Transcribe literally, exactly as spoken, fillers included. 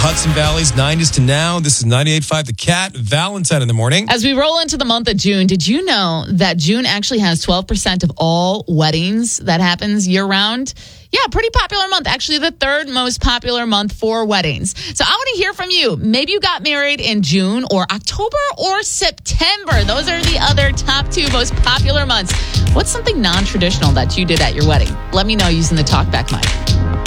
Hudson Valley's nineties to now. This is ninety-eight point five The Cat. Valentine in the morning. As we roll into the month of June, did you know that June actually has twelve percent of all weddings that happens year-round? Yeah, pretty popular month. Actually, the third most popular month for weddings. So I want to hear from you. Maybe you got married in June or October or September. Those are the other top two most popular months. What's something non-traditional that you did at your wedding? Let me know using the TalkBack mic.